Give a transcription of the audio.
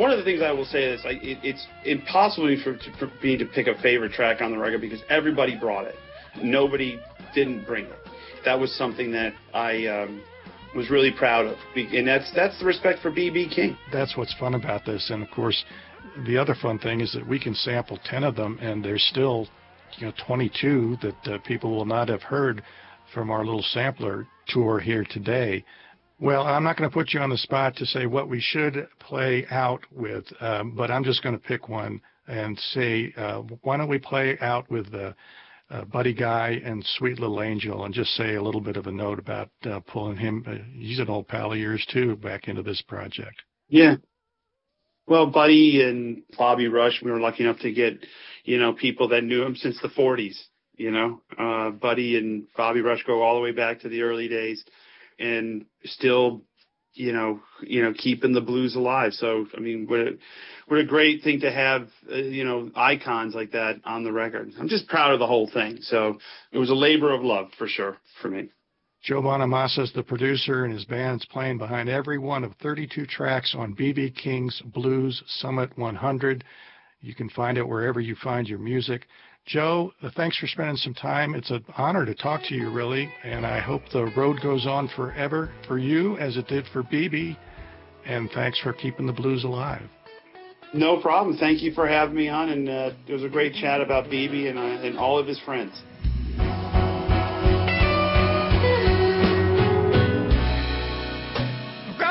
one of the things I will say is it's impossible for me to pick a favorite track on the record because everybody brought it. Nobody didn't bring it. That was something that I was really proud of, and that's the respect for B.B. King. That's what's fun about this, and of course, the other fun thing is that we can sample 10 of them, and there's still 22 that people will not have heard from our little sampler tour here today. Well, I'm not going to put you on the spot to say what we should play out with, but I'm just going to pick one and say, why don't we play out with Buddy Guy and Sweet Little Angel, and just say a little bit of a note about pulling him, he's an old pal of yours too, back into this project. Yeah. Well, Buddy and Bobby Rush, we were lucky enough to get, people that knew him since the 40s, Buddy and Bobby Rush go all the way back to the early days and still, keeping the blues alive. So, I mean, what a great thing to have, icons like that on the record. I'm just proud of the whole thing. So it was a labor of love for sure for me. Joe Bonamassa is the producer, and his band's playing behind every one of 32 tracks on B.B. King's Blues Summit 100. You can find it wherever you find your music. Joe, thanks for spending some time. It's an honor to talk to you, really, and I hope the road goes on forever for you as it did for B.B., and thanks for keeping the blues alive. No problem. Thank you for having me on, and it was a great chat about B.B. and all of his friends.